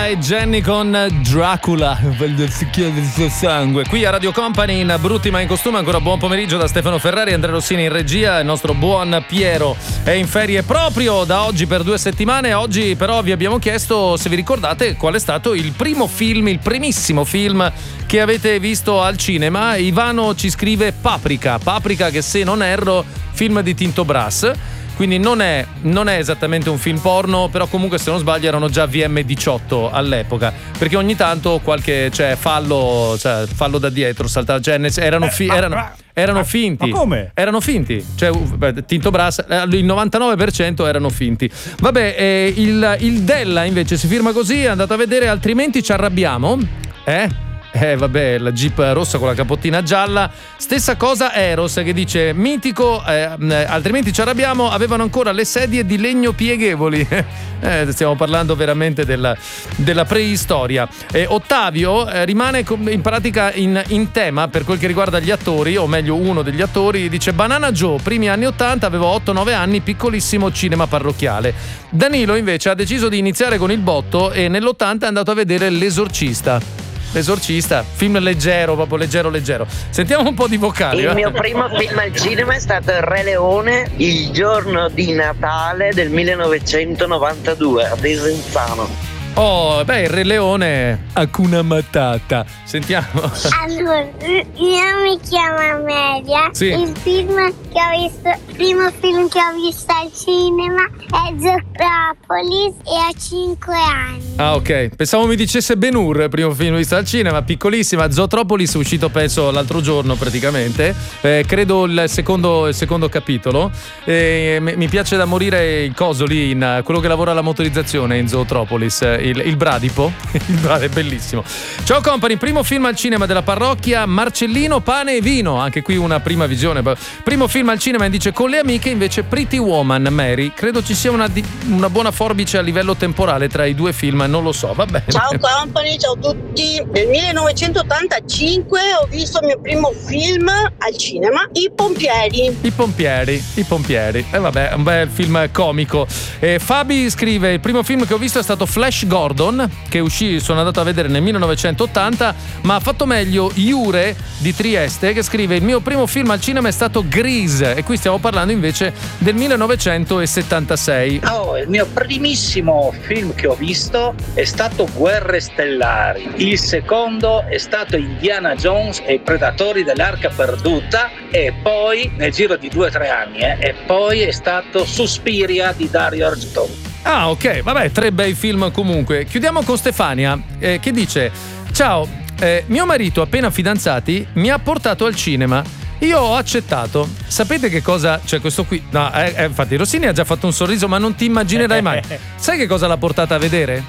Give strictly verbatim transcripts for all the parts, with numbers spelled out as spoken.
e Jenny con Dracula, voglio il succhio del suo sangue. Qui a Radio Company in Brutti ma in costume. Ancora buon pomeriggio da Stefano Ferrari, Andrea Rossini in regia. Il nostro buon Piero è in ferie proprio da oggi per due settimane. Oggi però vi abbiamo chiesto se vi ricordate qual è stato il primo film, il primissimo film che avete visto al cinema. Ivano ci scrive Paprika, Paprika che se non erro film di Tinto Brass. Quindi non è, non è esattamente un film porno, però comunque se non sbaglio erano già V M diciotto all'epoca, perché ogni tanto qualche cioè fallo, cioè fallo da dietro saltava, cioè erano, fi, erano, erano finti. Ma come? Erano finti, cioè beh, Tinto Brass, il novantanove per cento erano finti. Vabbè, eh, il, il Della invece si firma così, andate a vedere Altrimenti ci arrabbiamo, eh? Eh vabbè, la Jeep rossa con la capottina gialla. Stessa cosa Eros che dice mitico, eh, Altrimenti ci arrabbiamo, avevano ancora le sedie di legno pieghevoli. eh, stiamo parlando veramente della, della preistoria. eh, Ottavio eh, rimane in pratica in, in tema per quel che riguarda gli attori, o meglio uno degli attori. Dice Banana Joe, primi anni ottanta, avevo otto nove anni, piccolissimo cinema parrocchiale. Danilo invece ha deciso di iniziare con il botto e nell'ottanta è andato a vedere L'Esorcista. L'Esorcista, film leggero, proprio leggero leggero. Sentiamo un po' di vocali. Il eh? mio primo film al cinema è stato Il Re Leone, il giorno di Natale del millenovecentonovantadue a Desenzano. Oh, beh, Il Re Leone, Hakuna Matata. Sentiamo. Allora, io mi chiamo Amelia. Sì. Il film che ho visto, il primo film che ho visto al cinema è Zootropolis e ho cinque anni. Ah, ok. Pensavo mi dicesse Ben-Hur, il primo film visto al cinema, piccolissima. Zootropolis uscito penso l'altro giorno praticamente. Eh, credo il secondo, il secondo capitolo. Eh, mi piace da morire il coso lì, in, quello che lavora alla motorizzazione in Zootropolis. Il, il bradipo, il bradipo è bellissimo. Ciao company, primo film al cinema della parrocchia, Marcellino, pane e vino. Anche qui una prima visione. Primo film al cinema dice con le amiche invece Pretty Woman, Mary. Credo ci sia una, una buona forbice a livello temporale tra i due film, non lo so, va bene. Ciao company, ciao a tutti. Nel millenovecentottantacinque ho visto il mio primo film al cinema, I Pompieri. I Pompieri, i Pompieri. E eh, vabbè, un bel film comico. E Fabi scrive: il primo film che ho visto è stato Flash Gordon, che uscì, sono andato a vedere nel millenovecentottanta, ma ha fatto meglio Jure di Trieste, che scrive: il mio primo film al cinema è stato Grease, e qui stiamo parlando invece del millenovecentosettantasei. Oh, il mio primissimo film che ho visto è stato Guerre Stellari, il secondo è stato Indiana Jones e i Predatori dell'Arca Perduta, e poi nel giro di due o tre anni eh, e poi è stato Suspiria di Dario Argento. Ah, ok, vabbè, tre bei film comunque. Chiudiamo con Stefania, eh, che dice: ciao, eh, mio marito appena fidanzati mi ha portato al cinema. Io ho accettato. Sapete che cosa? Cioè questo qui, no, eh, eh, infatti Rossini ha già fatto un sorriso, ma non ti immaginerai mai. Sai che cosa l'ha portata a vedere?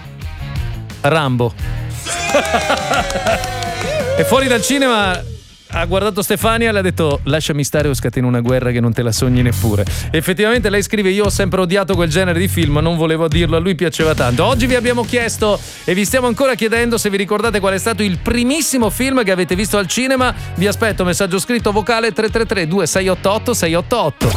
Rambo. E fuori dal cinema ha guardato Stefania e le ha detto: lasciami stare o scateno una guerra che non te la sogni neppure. Effettivamente lei scrive: io ho sempre odiato quel genere di film, non volevo dirlo, a lui piaceva tanto. Oggi vi abbiamo chiesto e vi stiamo ancora chiedendo se vi ricordate qual è stato il primissimo film che avete visto al cinema. Vi aspetto messaggio scritto vocale tre tre tre due sei otto otto sei otto otto.